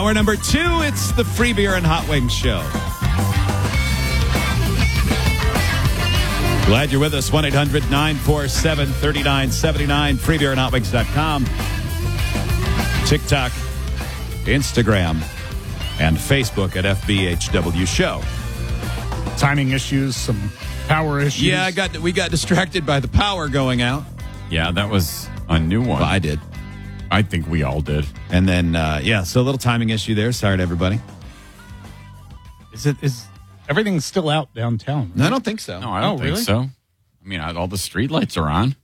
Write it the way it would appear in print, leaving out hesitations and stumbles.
Hour number 2, it's the Free Beer and Hot Wings Show. Glad you're with us. 1-800-947-3979. freebeerandhotwings.com. TikTok, Instagram, and Facebook at FBHW Show. Timing issues, some power issues. Yeah, we got distracted by the power going out. Yeah, that was a new one. Well, I did. I think we all did. And then, so a little timing issue there. Sorry to everybody. Is everything still out downtown? Right? No, I don't think so. No, I don't think really? so. I mean, all the street lights are on.